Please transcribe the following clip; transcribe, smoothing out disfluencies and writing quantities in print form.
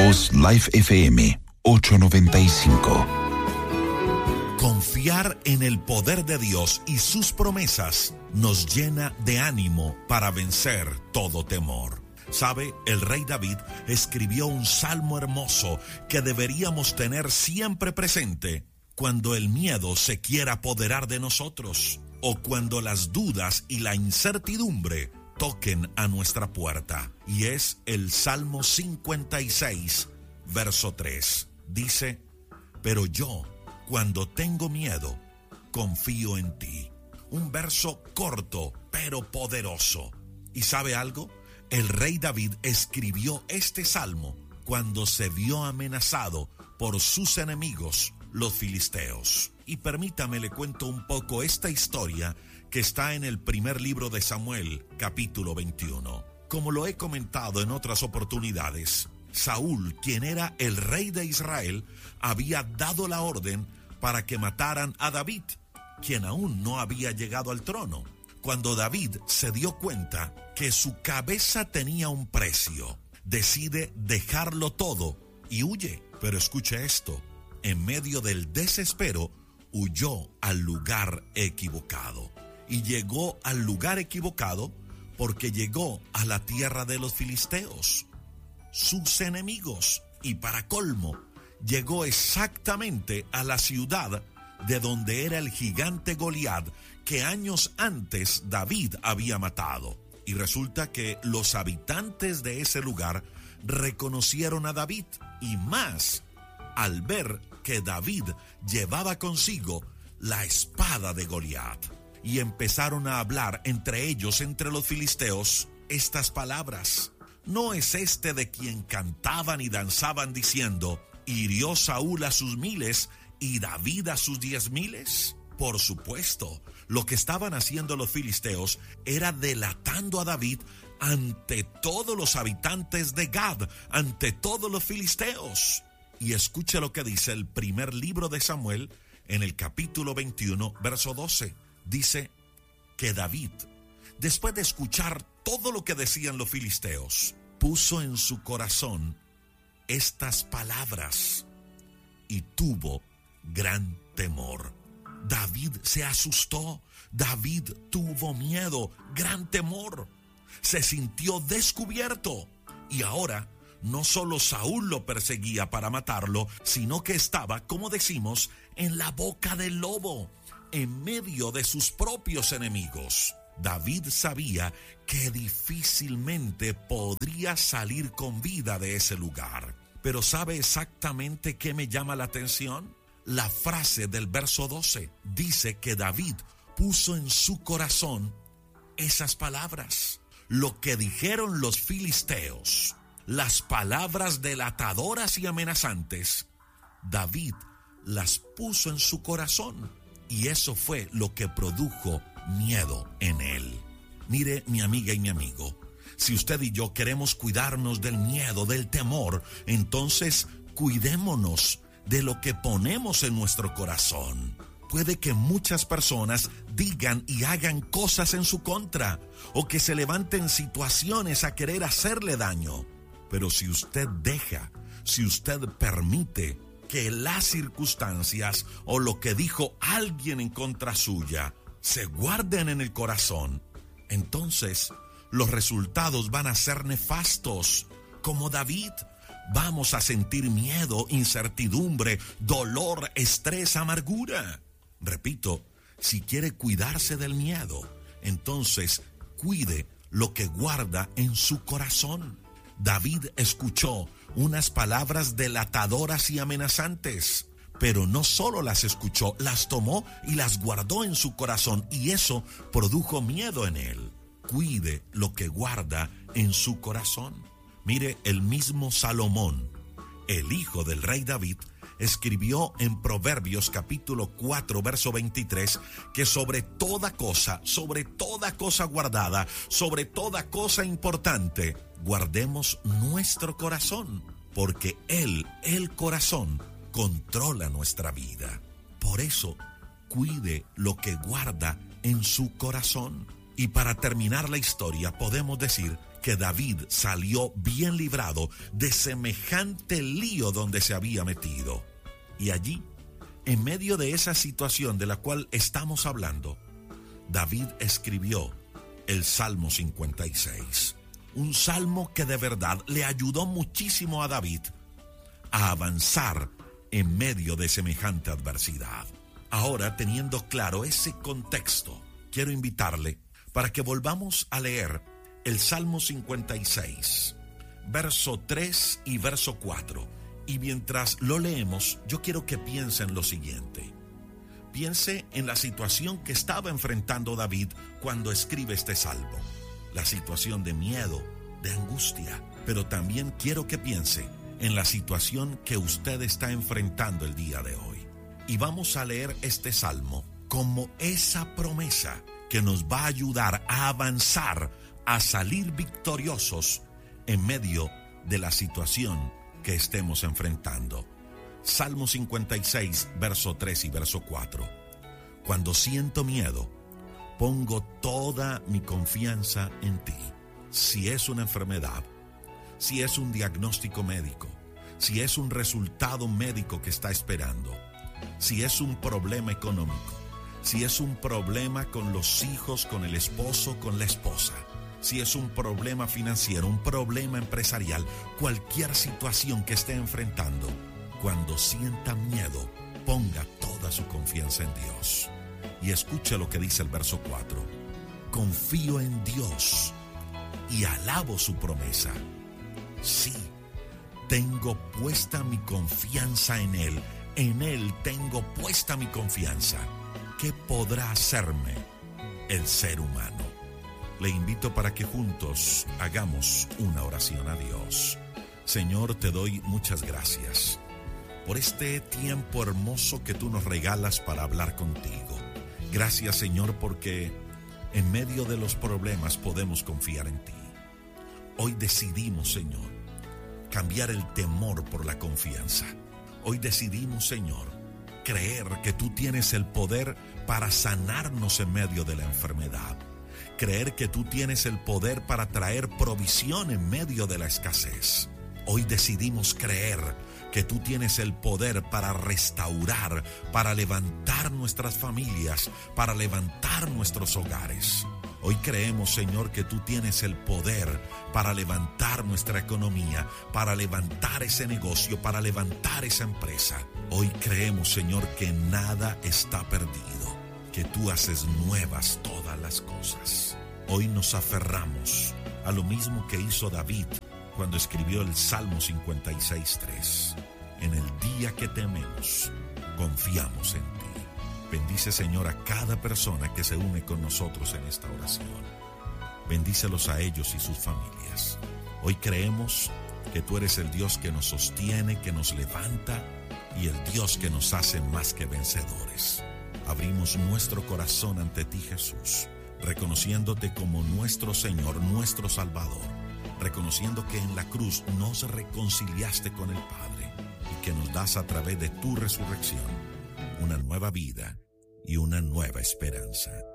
Voz Life FM 895. Confiar en el poder de Dios y sus promesas nos llena de ánimo para vencer todo temor. ¿Sabe? El rey David escribió un salmo hermoso que deberíamos tener siempre presente cuando el miedo se quiera apoderar de nosotros o cuando las dudas y la incertidumbre toquen a nuestra puerta. Y es el Salmo 56, verso 3. Dice: pero yo, cuando tengo miedo, confío en ti. Un verso corto, pero poderoso. ¿Y sabe algo? El rey David escribió este salmo cuando se vio amenazado por sus enemigos, los filisteos. Y permítame le cuento un poco esta historia que está en el primer libro de Samuel, capítulo 21. Como lo he comentado en otras oportunidades, Saúl, quien era el rey de Israel, había dado la orden para que mataran a David, quien aún no había llegado al trono. Cuando David se dio cuenta que su cabeza tenía un precio, decide dejarlo todo y huye. Pero escuche esto, en medio del desespero, huyó al lugar equivocado. Y llegó al lugar equivocado porque llegó a la tierra de los filisteos, sus enemigos. Y para colmo, llegó exactamente a la ciudad de donde era el gigante Goliat, que años antes David había matado. Y resulta que los habitantes de ese lugar reconocieron a David, y más al ver que David llevaba consigo la espada de Goliat. Y empezaron a hablar entre ellos, entre los filisteos, estas palabras: ¿no es este de quien cantaban y danzaban diciendo: hirió Saúl a sus 1000 y David a sus 10,000? Por supuesto, lo que estaban haciendo los filisteos era delatando a David ante todos los habitantes de Gad, ante todos los filisteos. Y escuche lo que dice el primer libro de Samuel, en el capítulo 21, verso 12. Dice que David, después de escuchar todo lo que decían los filisteos, puso en su corazón estas palabras y tuvo gran temor. David se asustó, David tuvo miedo, gran temor, se sintió descubierto. Y ahora no solo Saúl lo perseguía para matarlo, sino que estaba, como decimos, en la boca del lobo, en medio de sus propios enemigos. David sabía que difícilmente podría salir con vida de ese lugar. Pero ¿sabe exactamente qué me llama la atención? La frase del verso 12 dice que David puso en su corazón esas palabras. Lo que dijeron los filisteos, las palabras delatadoras y amenazantes, David las puso en su corazón. Y eso fue lo que produjo miedo en él. Mire, mi amiga y mi amigo, si usted y yo queremos cuidarnos del miedo, del temor, entonces cuidémonos de lo que ponemos en nuestro corazón. Puede que muchas personas digan y hagan cosas en su contra, o que se levanten situaciones a querer hacerle daño. Pero si usted deja, si usted permite que las circunstancias o lo que dijo alguien en contra suya se guarden en el corazón, entonces los resultados van a ser nefastos. Como David, vamos a sentir miedo, incertidumbre, dolor, estrés, amargura. Repito, si quiere cuidarse del miedo, entonces cuide lo que guarda en su corazón. David escuchó unas palabras delatadoras y amenazantes, pero no solo las escuchó, las tomó y las guardó en su corazón, y eso produjo miedo en él. Cuide lo que guarda en su corazón. Mire, el mismo Salomón, el hijo del rey David, escribió en Proverbios capítulo 4, verso 23, que sobre toda cosa guardada, sobre toda cosa importante, guardemos nuestro corazón, porque el corazón, controla nuestra vida. Por eso, cuide lo que guarda en su corazón. Y para terminar la historia, podemos decir que David salió bien librado de semejante lío donde se había metido. Y allí, en medio de esa situación de la cual estamos hablando, David escribió el Salmo 56. Un salmo que de verdad le ayudó muchísimo a David a avanzar en medio de semejante adversidad. Ahora, teniendo claro ese contexto, quiero invitarle para que volvamos a leer el Salmo 56, verso 3 y verso 4. Y mientras lo leemos, yo quiero que piense en lo siguiente. Piense en la situación que estaba enfrentando David cuando escribe este salmo. La situación de miedo, de angustia. Pero también quiero que piense en la situación que usted está enfrentando el día de hoy. Y vamos a leer este salmo como esa promesa que nos va a ayudar a avanzar, a salir victoriosos en medio de la situación que estemos enfrentando. Salmo 56, verso 3 y verso 4. Cuando siento miedo, pongo toda mi confianza en ti. Si es una enfermedad, si es un diagnóstico médico, si es un resultado médico que está esperando, si es un problema económico, si es un problema con los hijos, con el esposo, con la esposa, si es un problema financiero, un problema empresarial, cualquier situación que esté enfrentando, cuando sienta miedo, ponga toda su confianza en Dios. Y escuche lo que dice el verso 4. Confío en Dios y alabo su promesa. Sí, tengo puesta mi confianza en Él tengo puesta mi confianza. ¿Qué podrá hacerme el ser humano? Le invito para que juntos hagamos una oración a Dios. Señor, te doy muchas gracias por este tiempo hermoso que tú nos regalas para hablar contigo. Gracias, Señor, porque en medio de los problemas podemos confiar en ti. Hoy decidimos, Señor, cambiar el temor por la confianza. Hoy decidimos, Señor, creer que tú tienes el poder para sanarnos en medio de la enfermedad. Creer que tú tienes el poder para traer provisión en medio de la escasez. Hoy decidimos creer que tú tienes el poder para restaurar, para levantar nuestras familias, para levantar nuestros hogares. Hoy creemos, Señor, que tú tienes el poder para levantar nuestra economía, para levantar ese negocio, para levantar esa empresa. Hoy creemos, Señor, que nada está perdido, que tú haces nuevas todas las cosas. Hoy nos aferramos a lo mismo que hizo David cuando escribió el Salmo 56:3. En el día que tememos, confiamos en ti. Bendice, Señor, a cada persona que se une con nosotros en esta oración. Bendícelos a ellos y sus familias. Hoy creemos que tú eres el Dios que nos sostiene, que nos levanta y el Dios que nos hace más que vencedores. Abrimos nuestro corazón ante ti, Jesús, reconociéndote como nuestro Señor, nuestro Salvador, reconociendo que en la cruz nos reconciliaste con el Padre y que nos das a través de tu resurrección una nueva vida y una nueva esperanza.